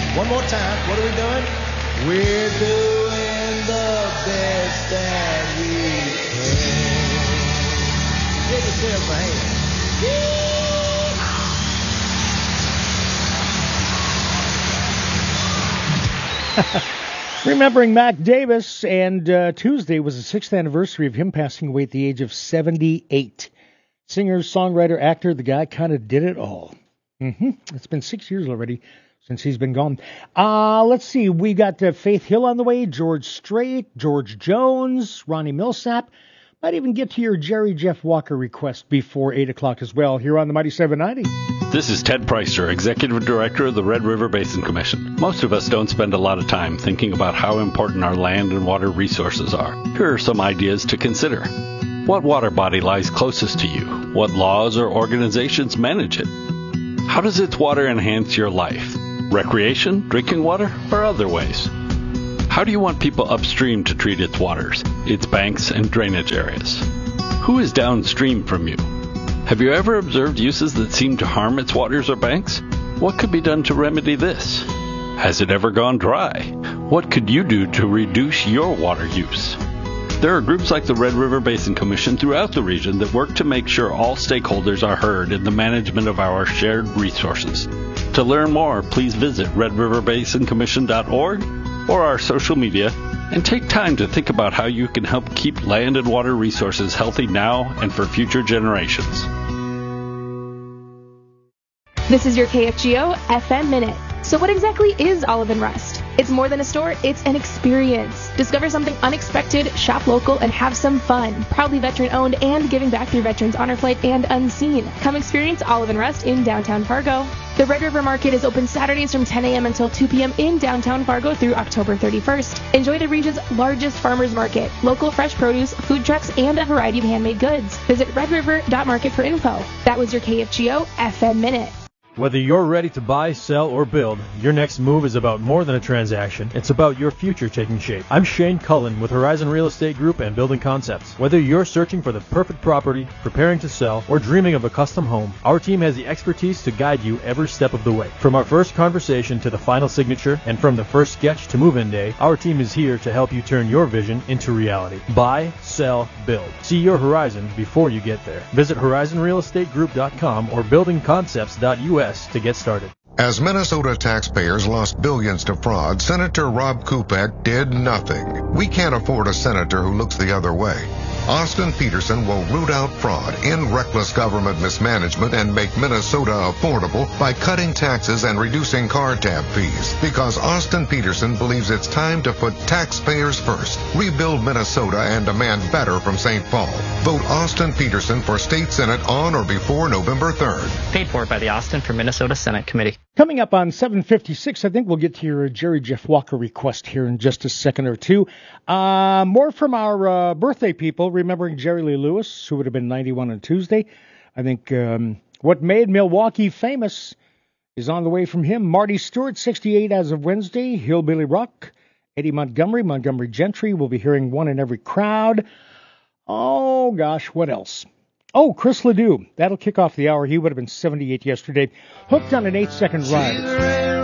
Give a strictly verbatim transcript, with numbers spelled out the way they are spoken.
One more time. What are we doing? We're doing the best that we can. Give yourself a hand. Remembering Mac Davis, and uh, Tuesday was the sixth anniversary of him passing away at the age of seventy-eight. Singer, songwriter, actor, the guy kind of did it all. Mm-hmm. It's been six years already since he's been gone. Uh, let's see, we got uh, Faith Hill on the way, George Strait, George Jones, Ronnie Millsap. Might even get to your Jerry Jeff Walker request before eight o'clock as well, here on the Mighty seven ninety. This is Ted Preister, Executive Director of the Red River Basin Commission. Most of us don't spend a lot of time thinking about how important our land and water resources are. Here are some ideas to consider. What water body lies closest to you? What laws or organizations manage it? How does its water enhance your life? Recreation, drinking water, or other ways? How do you want people upstream to treat its waters, its banks, and drainage areas? Who is downstream from you? Have you ever observed uses that seem to harm its waters or banks? What could be done to remedy this? Has it ever gone dry? What could you do to reduce your water use? There are groups like the Red River Basin Commission throughout the region that work to make sure all stakeholders are heard in the management of our shared resources. To learn more, please visit red river basin commission dot org or our social media, and take time to think about how you can help keep land and water resources healthy now and for future generations. This is your K F G O F M Minute. So what exactly is Olive and Rust? It's more than a store, it's an experience. Discover something unexpected, shop local, and have some fun. Proudly veteran-owned and giving back through Veterans Honor Flight and Unseen. Come experience Olive and Rust in downtown Fargo. The Red River Market is open Saturdays from ten a.m. until two p.m. in downtown Fargo through October thirty-first. Enjoy the region's largest farmers market, local fresh produce, food trucks, and a variety of handmade goods. Visit red river dot market for info. That was your K F G O F M Minute. Whether you're ready to buy, sell, or build, your next move is about more than a transaction. It's about your future taking shape. I'm Shane Cullen with Horizon Real Estate Group and Building Concepts. Whether you're searching for the perfect property, preparing to sell, or dreaming of a custom home, our team has the expertise to guide you every step of the way. From our first conversation to the final signature, and from the first sketch to move-in day, our team is here to help you turn your vision into reality. Buy, sell, build. See your horizon before you get there. Visit horizon real estate group dot com or building concepts dot U S to get started. As Minnesota taxpayers lost billions to fraud, Senator Rob Kupek did nothing. We can't afford a senator who looks the other way. Austin Peterson will root out fraud, end reckless government mismanagement, and make Minnesota affordable by cutting taxes and reducing car tab fees. Because Austin Peterson believes it's time to put taxpayers first, rebuild Minnesota, and demand better from Saint Paul. Vote Austin Peterson for State Senate on or before November third. Paid for by the Austin for Minnesota Senate Committee. Coming up on seven fifty-six, I think we'll get to your Jerry Jeff Walker request here in just a second or two. Uh, more from our uh, birthday people, remembering Jerry Lee Lewis, who would have been ninety-one on Tuesday. I think um, what made Milwaukee famous is on the way from him. Marty Stewart, sixty-eight as of Wednesday. Hillbilly Rock. Eddie Montgomery, Montgomery Gentry. We'll be hearing One in Every Crowd. Oh, gosh, what else? Oh, Chris Ledoux. That'll kick off the hour. He would have been seventy-eight yesterday. Hooked on an eight-second ride.